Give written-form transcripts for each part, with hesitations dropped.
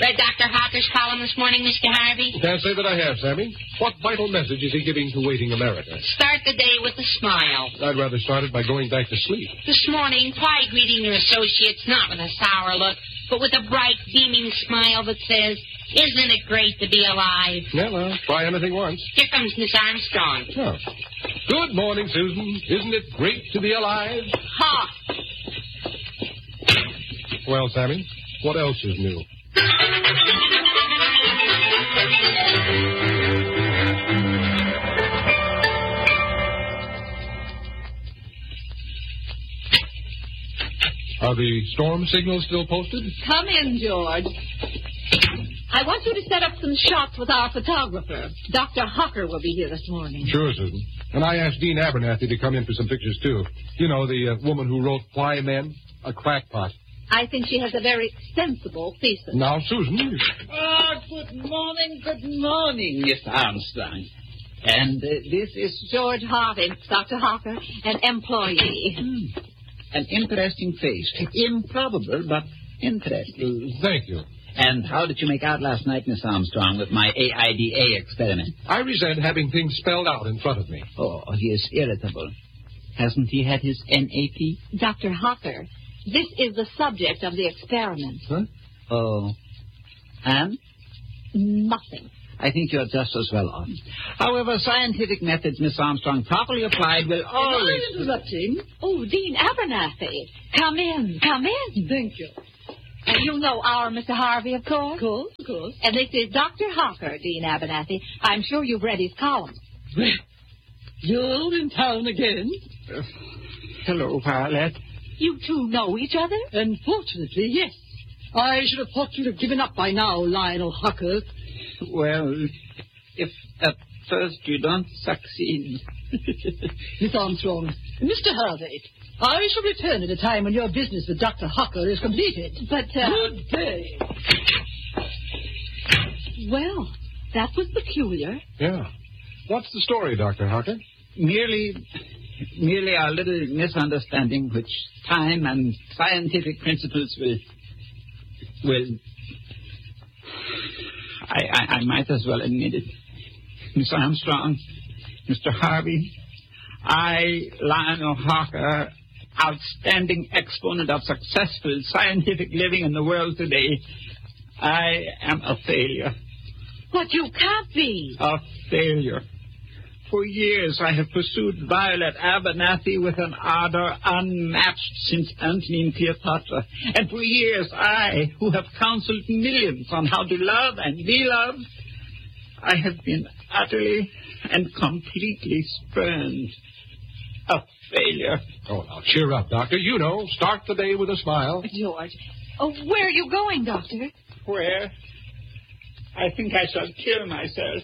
Read Dr. Hawker's column this morning, Mr. Harvey? Can't say that I have, Sammy. What vital message is he giving to waiting America? Start the day with a smile. I'd rather start it by going back to sleep. This morning, try greeting your associates not with a sour look, but with a bright, beaming smile that says, "Isn't it great to be alive?" Well, I'll try anything once. Here comes Miss Armstrong. Oh. Good morning, Susan. Isn't it great to be alive? Ha! Well, Sammy, what else is new? Are the storm signals still posted? Come in, George. I want you to set up some shots with our photographer. Dr. Hawker will be here this morning. Sure, Susan. And I asked Dean Abernathy to come in for some pictures, too. You know, the woman who wrote Why Men? A Crackpot. I think she has a very sensible thesis. Now, Susan. Good morning, Miss Armstrong. And this is George Harvey, Dr. Hawker, an employee. An interesting face. Improbable, but interesting. Thank you. And how did you make out last night, Miss Armstrong, with my AIDA experiment? I resent having things spelled out in front of me. Oh, he is irritable. Hasn't he had his NAP? Dr. Hawker, this is the subject of the experiment. Huh? Oh. And? Nothing. I think you're just as well off. However, scientific methods, Miss Armstrong, properly applied will always... interrupting? Oh, Dean Abernathy. Come in. Come in. Thank you. And you know our Mr. Harvey, of course? Of course. And this is Dr. Hawker, Dean Abernathy. I'm sure you've read his column. Well, you're in town again? Hello, Violet. You two know each other? Unfortunately, yes. I should have thought you'd have given up by now, Lionel Hawker. Well, if at first you don't succeed... Miss Armstrong, Mr. Harvey, I shall return at a time when your business with Dr. Hawker is completed. But, Good day. Well, that was peculiar. Yeah. What's the story, Dr. Hawker? Merely a little misunderstanding which time and scientific principles will... I might as well admit it. Miss Armstrong, Mr. Harvey, I, Lionel Hawker, outstanding exponent of successful scientific living in the world today, I am a failure. But you can't be. A failure. For years I have pursued Violet Abernathy with an ardor unmatched since Antony and Cleopatra. And for years I, who have counseled millions on how to love and be loved, I have been utterly and completely spurned. A failure. Oh, now, cheer up, Doctor. You know, start the day with a smile. George. Oh, where are you going, Doctor? Where? I think I shall kill myself.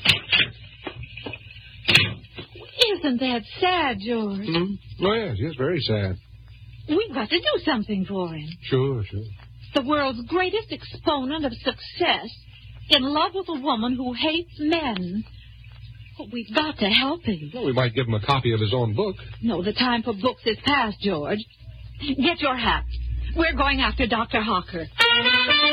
Isn't that sad, George? Mm-hmm. Oh, yes, very sad. We've got to do something for him. Sure. The world's greatest exponent of success, in love with a woman who hates men. Oh, we've got to help him. Well, we might give him a copy of his own book. No, the time for books is past, George. Get your hat. We're going after Dr. Hawker.